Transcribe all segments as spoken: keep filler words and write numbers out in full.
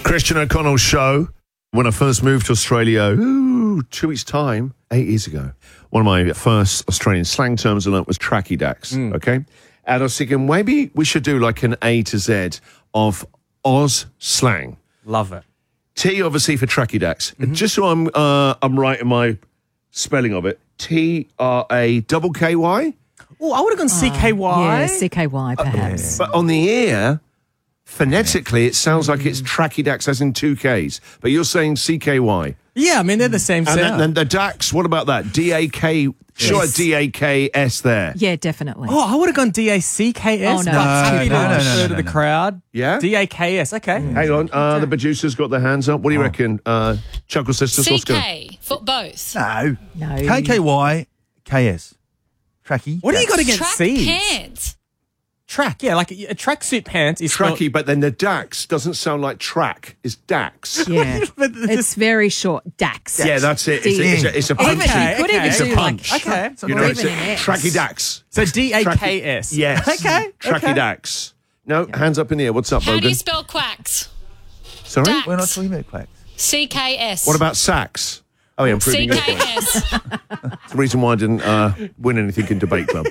Christian O'Connell show. When I first moved to Australia, ooh, two weeks' time, eight years ago, one of my first Australian slang terms I learnt was tracky dacks, mm. okay? And I was thinking, maybe we should do like an A to Z of Oz slang. Love it. T, obviously, for tracky dacks. Mm-hmm. Just so I'm, uh, I'm right in my spelling of it, T R A double K Y. Oh, I would have gone C K Y. Yeah, C K Y, perhaps. Uh, but on the ear, phonetically, it sounds like it's tracky dacks as in two Ks. But you're saying C K Y. Yeah, I mean, they're the same And sound. then, then the dacks, what about that? D A K, sure, Yes. D A K S there. Yeah, definitely. Oh, I would have gone D A C K S. Oh, no. but happy No, to no, no, refer no, to no, the no. crowd. Yeah? D A K S, okay. Hang on, uh, the producers got their hands up. What do you reckon? Uh, Chuckle Sisters, what's going C K for both. No. No. K K Y K S. Tracky. What do you got against Track C's? pants. Track, yeah, like a, a tracksuit pants is spelled- Tracky, but then the dacks doesn't sound like track. It's dacks. Yeah. But It's very short. Dax. Yeah, that's it. It's, a, it's, a, it's a Even, punchy. Okay, you could okay. even It's a do punch. like, Okay. You know, or it's a, even an X. tracky dacks. So D A K S. Yes. Okay. Tracky okay. dacks. No, hands up in the air. What's up, How do Bogan? you spell quacks? Sorry? Dax. We're not talking about quacks. C K S. What about sacks? Oh, yeah, I'm C proving your K point. S? It's the reason why I didn't uh, win anything in Debate Club.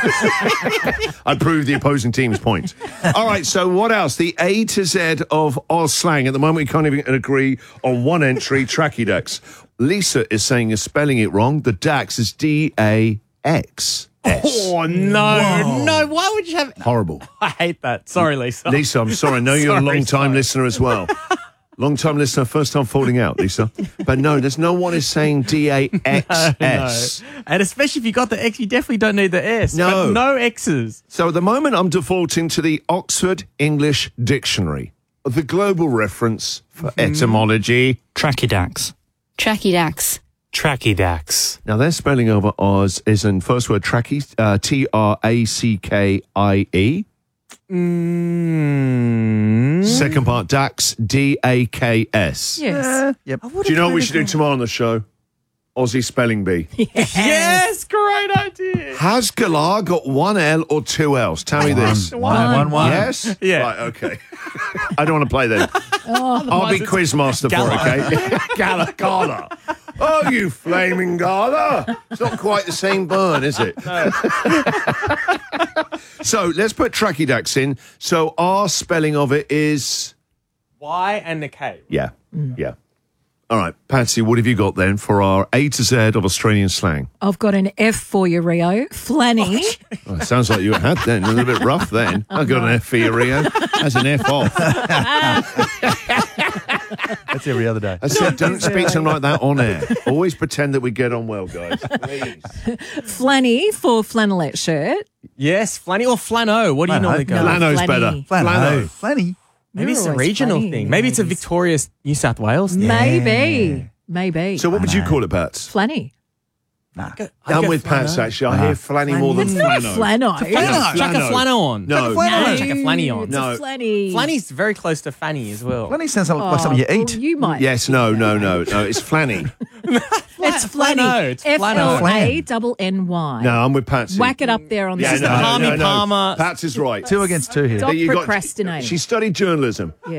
I proved the opposing team's point. All right, so what else? The A to Z of Oz slang. At the moment, we can't even agree on one entry, tracky dacks. Lisa is saying you're spelling it wrong. The dax is D A X. Oh, no. No, why would you have... Horrible. I hate that. Sorry, Lisa. Lisa, I'm sorry. I know you're a Sorry, long-time sorry. listener as well. Long-time listener, first time falling out, Lisa. But no, there's no one is saying D A X S. No. And especially if you got the X, you definitely don't need the S. No. But no X's. So at the moment, I'm defaulting to the Oxford English Dictionary, the global reference for etymology. Trachydax. Trachydax. Trachydax. Now, their spelling over Oz is in first word tracky, uh, T R A C K I E. Mm. Second part, dax, D A K S. Yes. Yep. Do you know what we should do tomorrow on the show? Aussie Spelling Bee. Yes, great idea. Has Galar got one L or two L's? Tell me this. One, one, one. Yes? Yeah. Right, okay. I don't want to play then. I'll be it's quizmaster for it, okay? Gala, Gala. Oh, you flaming Gala. It's not quite the same burn, is it? No. So let's put tracky dacks in. So our spelling of it is... Y and the K. Yeah, yeah. All right, Patsy, what have you got then for our A to Z of Australian slang? I've got an F for you, Rio. Flanny. Oh, it sounds like you had then. A little bit rough then. I got an F for you, Rio. That's an F off. That's every other day. I said, don't speak to him like that on air. Always pretend that we get on well, guys. Please. Flanny for flannelette shirt. Yes, Flanny or Flano. What do you Flano. normally go? No. with? Flano's Flanny. better. Flano. Flanny. Maybe it's a You're always regional funny, thing. Maybe it's a ladies. victorious New South Wales thing. Maybe. Maybe. So what would you call it, Pats? Flanny. Nah. I'd I'm go with Pats, Flano. actually. I hear Flanny more than It's not a Flano. flano. Flano. Chuck a Flano. Flano on. No. No, chuck a Flanny on. It's No. a flanny. Flanny's very close to Fanny as well. Flanny sounds like, Oh, like something you well, eat. you might. Yes, no, no, no, no. It's Flanny. It's Flano. flanny. It's F Flano. L A double N Y. No, I'm with Patsy. Whack it up there on the Yeah, This is no, the no, Palmy no, no. Palmer. Pats is right. Two against two here. Stop You got- procrastinating. She studied journalism.